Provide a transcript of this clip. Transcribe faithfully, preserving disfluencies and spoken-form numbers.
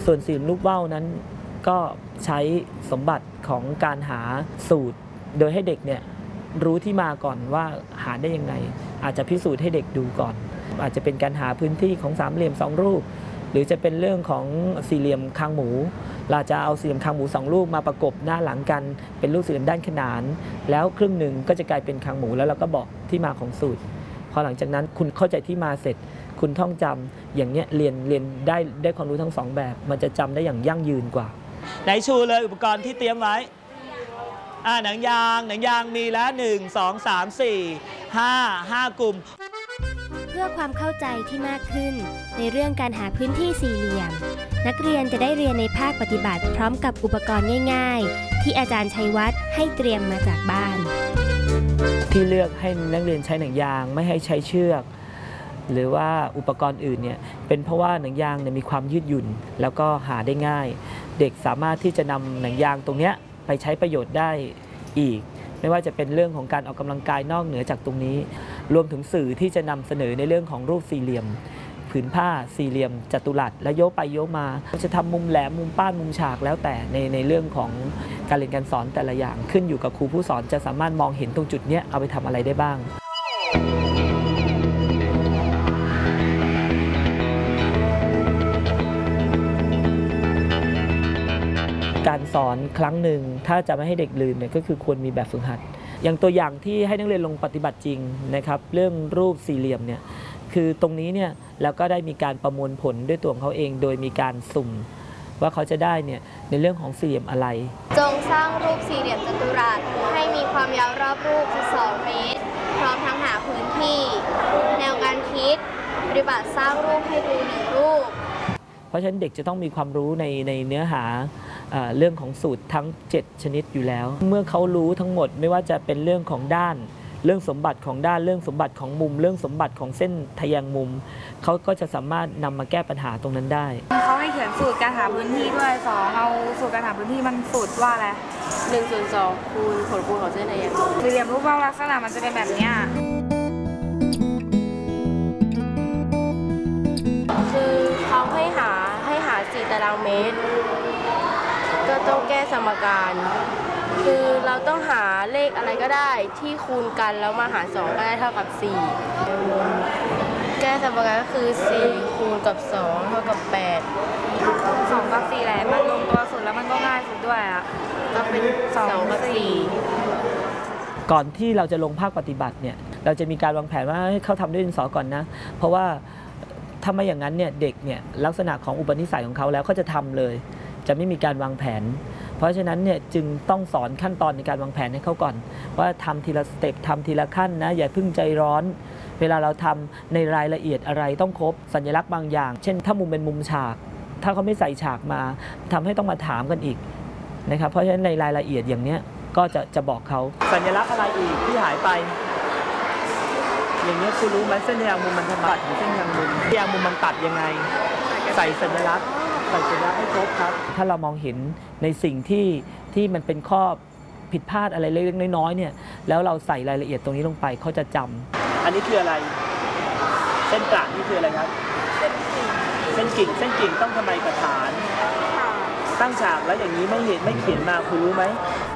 ส่วนสี่เหลี่ยมรูปว่าวนั้นก็ใช้สมบัติของการหาสูตรโดยให้เด็กเนี่ยรู้ที่มาก่อนว่าหาได้ยังไงอาจจะพิสูจน์ให้เด็กดูก่อนอาจจะเป็นการหาพื้นที่ของสามเหลี่ยมสองรูปหรือจะเป็นเรื่องของสี่เหลี่ยมคางหมูเราจะเอาสี่เหลี่ยมคางหมูสองรูปมาประกบหน้าหลังกันเป็นรูปสี่เหลี่ยมด้านขนานแล้วครึ่งหนึ่งก็จะกลายเป็นคางหมูแล้วเราก็บอกที่มาของสูตรพอหลังจากนั้นคุณเข้าใจที่มาเสร็จคุณท่องจำอย่างเนี้ยเรียนเรียนได้ได้ความรู้ทั้งสองแบบมันจะจำได้อย่างยั่งยืนกว่าไหนชูเลยอุปกรณ์ที่เตรียมไว้อ่าหนังยางหนังยางมีแล้วหนึ่งสองสามสี่ห้าห้ากลุ่มเพื่อความเข้าใจที่มากขึ้นในเรื่องการหาพื้นที่สี่เหลี่ยมนักเรียนจะได้เรียนในภาคปฏิบัติพร้อมกับอุปกรณ์ง่ายๆที่อาจารย์ชัยวัฒน์ให้เตรียมมาจากบ้านที่เลือกให้นักเรียนใช้หนังยางไม่ให้ใช้เชือกหรือว่าอุปกรณ์อื่นเนี่ยเป็นเพราะว่าหนังยางเนี่ยมีความยืดหยุ่นแล้วก็หาได้ง่ายเด็กสามารถที่จะนำหนังยางตรงนี้ไปใช้ประโยชน์ได้อีกไม่ว่าจะเป็นเรื่องของการออกกำลังกายนอกเหนือจากตรงนี้รวมถึงสื่อที่จะนำเสนอในเรื่องของรูปสี่เหลี่ยมผืนผ้าสี่เหลี่ยมจัตุรัสและโยกไปโยกมาจะทำมุมแหลมมุมป้านมุมฉากแล้วแต่ในในเรื่องของการเรียนการสอนแต่ละอย่างขึ้นอยู่กับครูผู้สอนจะสามารถมองเห็นตรงจุดนี้เอาไปทำอะไรได้บ้างการสอนครั้งหนึ่งถ้าจะไม่ให้เด็กลืมเนี่ยก็คือควรมีแบบฝึกหัดอย่างตัวอย่างที่ให้นักเรียนลงปฏิบัติจริงนะครับเรื่องรูปสี่เหลี่ยมเนี่ยคือตรงนี้เนี่ยแล้วก็ได้มีการประมวลผลด้วยตัวของเขาเองโดยมีการสุ่มว่าเขาจะได้เนี่ยในเรื่องของสี่เหลี่ยมอะไรจงสร้างรูปสี่เหลี่ยมจัตุรัสให้มีความยาวรอบรูปสิบสองเมตรพร้อมทั้งหาพื้นที่แนวการคิดปฏิบัติสร้างรูปให้ดูหนึ่งรูปเพราะฉะนั้นเด็กจะต้องมีความรู้ในในเนื้อหาเรื่องของสูตรทั้งเจ็ดชนิดอยู่แล้วเมื่อเขารู้ทั้งหมดไม่ว่าจะเป็นเรื่องของด้านเรื่องสมบัติของด้านเรื่องสมบัติของมุมเรื่องสมบัติของเส้นทะแยงมุมเขาก็จะสามารถนำมาแก้ปัญหาตรงนั้นได้เขาให้เขียนสูตรการหาพื้นที่ด้วยสองเอาสูตรการหาพื้นที่มันสูตรว่าอะไรหนึ่งส่วนสองคูณผลคูณของเส้นทะแยงมุมสี่เหลี่ยมรูปว่าวลักษณะมันจะเป็นแบบนี้คือเขาให้หาให้หาสี่ตารางเมตรก็ต้องแก้สมการคือเราต้องหาเลขอะไรก็ได้ที่คูณกันแล้วมาหารสองก็ได้เท่ากับสี่แก้สมการก็คือสี่คูณกับสองเท่ากับแปดสองกับสี่แหละมันลงตัวสุดแล้วมันก็ง่ายสุดด้วยอ่ะก็เป็นสองกับสี่ก่อนที่เราจะลงภาคปฏิบัติเนี่ยเราจะมีการวางแผนว่าให้เขาทำด้วยดินสอก่อนนะเพราะว่าถ้าไม่อย่างนั้นเนี่ยเด็กเนี่ยลักษณะของอุปนิสัยของเขาแล้วเขาจะทำเลยจะไม่มีการวางแผนเพราะฉะนั้นเนี่ยจึงต้องสอนขั้นตอนในการวางแผนให้เขาก่อนว่าทำทีละสเต็ปทำทีละขั้นนะอย่าเพิ่งใจร้อนเวลาเราทำในรายละเอียดอะไรต้องครบสัญลักษณ์บางอย่างเช่นถ้ามุมเป็นมุมฉากถ้าเขาไม่ใส่ฉากมาทำให้ต้องมาถามกันอีกนะครับเพราะฉะนั้นในรายละเอียดอย่างนี้ก็จะจะบอกเขาสัญลักษณ์อะไรอีกที่หายไปอย่างนี้คุณรู้ไหมเส้นทะแยงมุมมันตัดหรือเส้นทะแยงมุมทะแยงมุมมันตัดยังไงใส่สัญลักษณ์ใส่สัญลักษณ์ให้ครบครับถ้าเรามองเห็นในสิ่งที่ที่มันเป็นข้อผิดพลาดอะไรเล็กๆน้อยๆเนี่ยแล้วเราใส่รายละเอียดตรงนี้ลงไปเขาจะจำอันนี้คืออะไรเส้นกลางนี่คืออะไรครับเส้นกิ่งเส้นกิ่งต้องทำไมกับฐานตั้งฉากแล้วอย่างนี้ไม่เห็นไม่เขียนมาคุณรู้ไหม